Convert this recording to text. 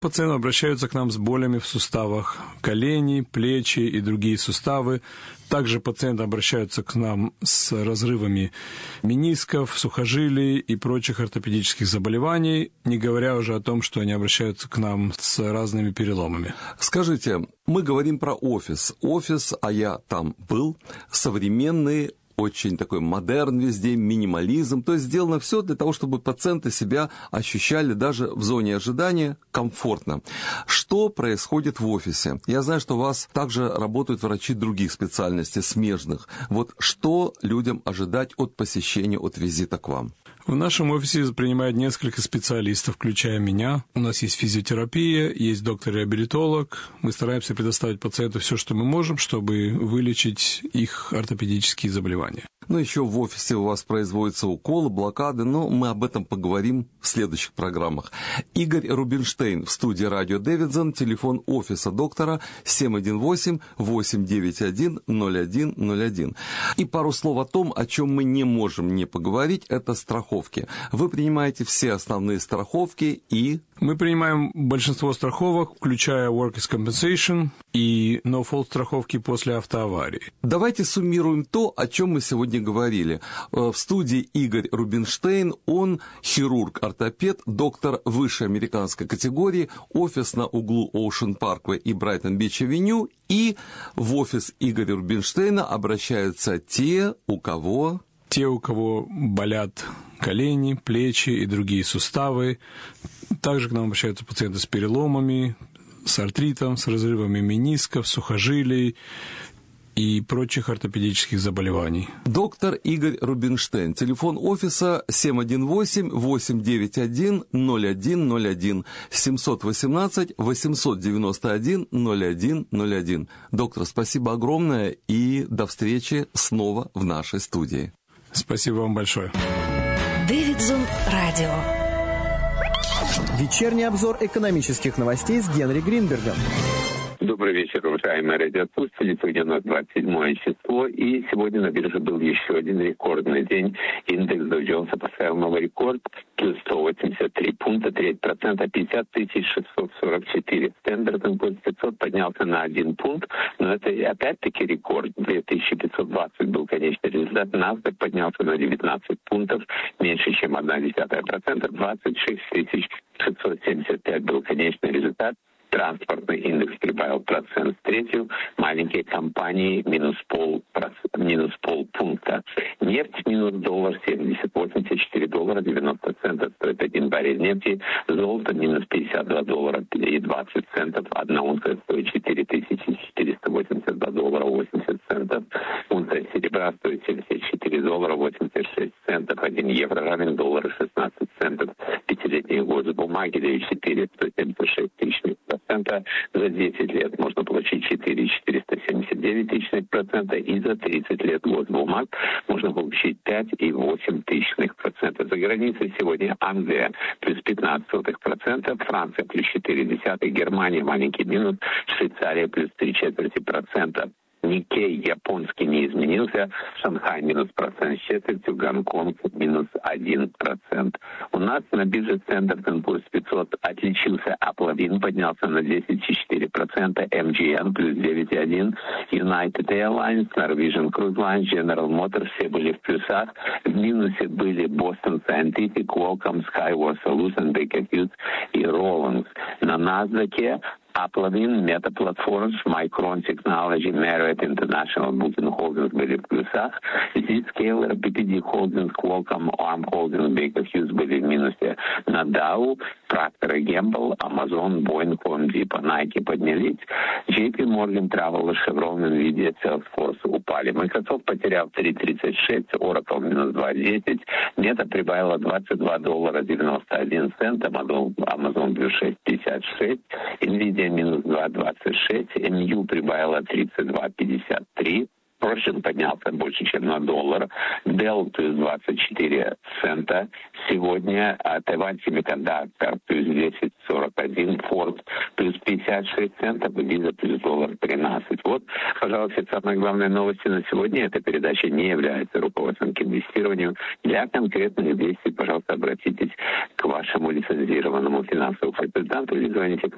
Пациенты обращаются к нам с болями в суставах колени, плечи и другие суставы. Также пациенты обращаются к нам с разрывами менисков, сухожилий и прочих ортопедических заболеваний, не говоря уже о том, что они обращаются к нам с разными переломами. Скажите, мы говорим про офис. Офис, а я там был, современный, очень такой модерн везде, минимализм. То есть сделано все для того, чтобы пациенты себя ощущали даже в зоне ожидания комфортно. Что происходит в офисе? Я знаю, что у вас также работают врачи других специальностей, смежных. Вот что людям ожидать от посещения, от визита к вам? В нашем офисе принимают несколько специалистов, включая меня. У нас есть физиотерапия, есть доктор-реабилитолог. Мы стараемся предоставить пациенту все, что мы можем, чтобы вылечить их ортопедические заболевания. Ну, еще в офисе у вас производятся уколы, блокады, но мы об этом поговорим в следующих программах. Игорь Рубинштейн в студии «Радио Дэвидсон», телефон офиса доктора 718-891-0101. И пару слов о том, о чем мы не можем не поговорить, это страховки. Вы принимаете все основные страховки и... Мы принимаем большинство страховок, включая Workers' Compensation и No-Fault страховки после автоаварии. Давайте суммируем то, о чем мы сегодня говорили. В студии Игорь Рубинштейн, он хирург-ортопед, доктор высшей американской категории, офис на углу Ocean Parkway и Брайтон-Бич-авеню, и в офис Игоря Рубинштейна обращаются те, у кого болят колени, плечи и другие суставы. Также к нам обращаются пациенты с переломами, с артритом, с разрывами менисков, сухожилий и прочих ортопедических заболеваний. Доктор Игорь Рубинштейн. Телефон офиса 718-891-0101, 718-891-0101. Доктор, спасибо огромное и до встречи снова в нашей студии. Спасибо вам большое. Дэвидсон Радио. Вечерний обзор экономических новостей с Генри Гринбергом. Добрый вечер, уважаемые радиослушатели. Сегодня у нас 27 число, и сегодня на бирже был еще один рекордный день. Индекс Dow Jones поставил новый рекорд, плюс 183 пункта, 3%, 50 644. Standard & Poor's 500 поднялся на 1 пункт, но это опять-таки рекорд. 2520 был конечный результат. NASDAQ поднялся на 19 пунктов, меньше, чем 0,1%, 26 675 был конечный результат. Транспортный индекс прибавил процент с третью, маленькие компании минус полпункта. Нефть минус $1.70, $84.90 стоит 1 баррель нефти. Золото минус $52.20, 1 унция стоит $4482.80. Унция серебра стоит $74.86, 1 евро равен $1.16. Пятилетние госбумаги дают 476 тысячных процента, за 10 лет можно получить 4,479 и за 30 лет госбумаг можно получить 5,8%. За границей сегодня Англия плюс 0,15%, Франция плюс 0,4%, Германия маленький минус, Швейцария плюс 0,75%. Никей японский не изменился, Шанхай минус процент с четвертью, Гонконг минус 1%. У нас на бирже Standard & Poor's 500 отличился Apple поднялся на 10,4%, MGN плюс 9,1%, United Airlines, Norwegian Cruise Lines, General Motors все были в плюсах. В минусе были Boston Scientific, Qualcomm, Skyward Solutions, Baker Hughes и Rollins. На NASDAQ Apple, Meta Platforms, Micron Technology, Marriott International, Booking Holdings были в плюсах. Zscaler, PPD Holdings, Qualcomm, ARM Holdings, Baker Hughes были в минусе. На Dow, Procter & Gamble, Amazon, Boeing, Home Depot, Nike поднялись. JP Morgan, Travel, Chevron, Nvidia, Salesforce упали. Microsoft потерял 3,36, Oracle минус 2,10, Meta прибавила $22.91, Amazon плюс 6,56, Nvidia минус 2,26, MU прибавила 32,53, Прочен поднялся больше, чем на $1. Dell плюс 24 цента. Сегодня Taiwan Semiconductor плюс 10,41, Ford плюс 56 центов, и Visa плюс $1.13. Вот, пожалуй, все самые главные новости на сегодня. Эта передача не является руководством к инвестированию. Для конкретных действий, пожалуйста, обратитесь к вашему лицензированному финансовому консультанту или звоните